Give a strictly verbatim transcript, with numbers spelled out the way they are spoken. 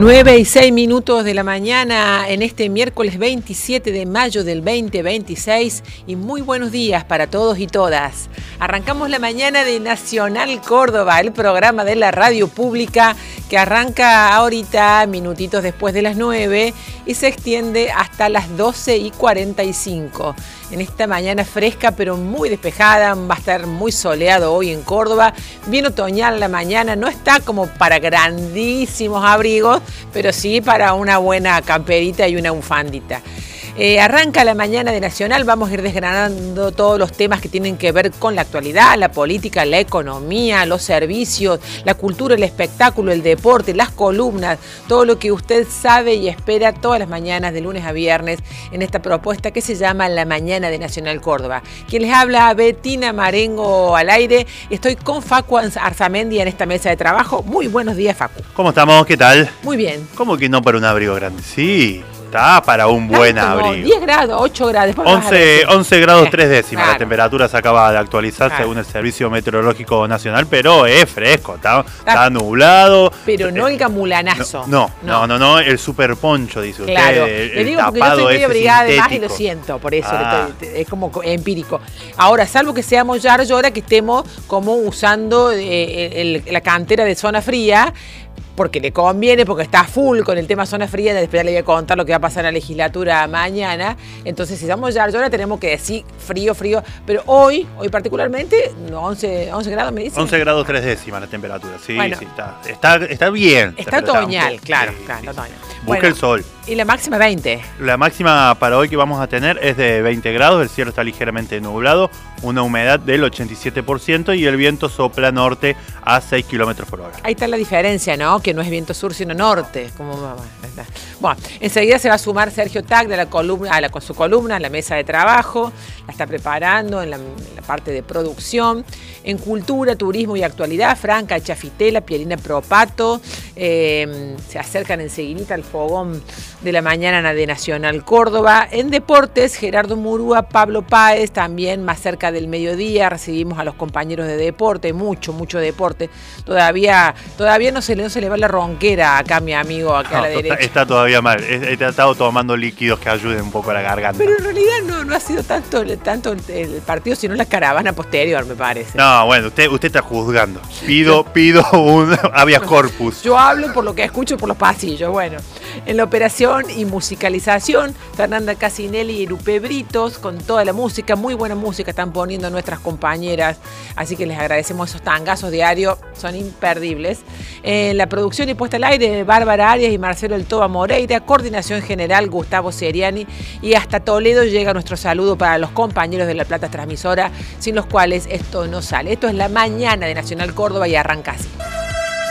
nueve y seis minutos de la mañana en este miércoles veintisiete de mayo del veinte veintiséis y muy buenos días para todos y todas. Arrancamos la mañana de Nacional Córdoba, el programa de la radio pública que arranca ahorita, minutitos después de las nueve y se extiende hasta las doce y cuarenta y cinco. En esta mañana fresca pero muy despejada, va a estar muy soleado hoy en Córdoba, bien otoñal la mañana, no está como para grandísimos abrigos, pero sí para una buena camperita y una bufandita. Eh, arranca la mañana de Nacional, vamos a ir desgranando todos los temas que tienen que ver con la actualidad, la política, la economía, los servicios, la cultura, el espectáculo, el deporte, las columnas, todo lo que usted sabe y espera todas las mañanas de lunes a viernes en esta propuesta que se llama La Mañana de Nacional Córdoba. Quien les habla, Betina Marengo al aire. Estoy con Facu Arzamendi en esta mesa de trabajo. Muy buenos días, Facu. ¿Cómo estamos? ¿Qué tal? Muy bien. ¿Cómo que no para un abrigo grande? Sí. Está para un buen abrigo. diez grados, ocho grados. once, once grados tres décimas. Claro. La temperatura se acaba de actualizar claro. según el Servicio Meteorológico Nacional, pero es fresco, está, está, está nublado. Pero no el gamulanazo. No, no, no, no, no el super poncho, dice usted. Claro, el, le digo el porque yo estoy medio abrigada de más y lo sintético. siento, por eso Ah. estoy, es como empírico. Ahora, salvo que seamos Yarlora, que estemos como usando eh, el, la cantera de zona fría, porque le conviene, porque está full con el tema zona fría, después le voy a contar lo que va a pasar en la legislatura mañana. Entonces, si estamos ya ahora tenemos que decir frío, frío, pero hoy, hoy particularmente, once, once grados me dice. once grados tres décimas la temperatura, sí, bueno, sí, está, está, está bien. Está otoñal, poco, claro, sí, claro, sí, otoñal. Busca Bueno, el sol. Y la máxima veinte. La máxima para hoy que vamos a tener es de veinte grados, el cielo está ligeramente nublado, una humedad del ochenta y siete por ciento y el viento sopla norte a seis kilómetros por hora. Ahí está la diferencia, ¿no? Que no es viento sur, sino norte. Como, bueno, enseguida se va a sumar Sergio Taglia a, la columna, a la, con su columna, a la mesa de trabajo, la está preparando en la, en la parte de producción. En cultura, turismo y actualidad, Franca Chafitela, Pierina Propato, eh, se acercan enseguidita al fogón de la mañana de Nacional Córdoba. En deportes, Gerardo Murúa, Pablo Páez, también más cerca del mediodía, recibimos a los compañeros de deporte, mucho, mucho deporte. Todavía, todavía no se, le, no se le va la ronquera acá a mi amigo, acá no, a la derecha. Está, está todavía mal, he, he tratado tomando líquidos que ayuden un poco a la garganta. Pero en realidad no, no ha sido tanto, tanto el partido, sino la caravana posterior, me parece. No, bueno, usted, usted está juzgando. Pido, pido un habeas corpus. Yo hablo por lo que escucho por los pasillos. Bueno, en la operación y musicalización, Fernanda Casinelli y Erupe Britos, con toda la música, muy buena música están poniendo nuestras compañeras, así que les agradecemos esos tangazos diarios, son imperdibles. En la producción y puesta al aire, Bárbara Arias y Marcelo El Toba Moreira, coordinación general, Gustavo Seriani, y hasta Toledo llega nuestro saludo para los compañeros de La Plata Transmisora, sin los cuales esto no sale. Esto es La Mañana de Nacional Córdoba y arranca así.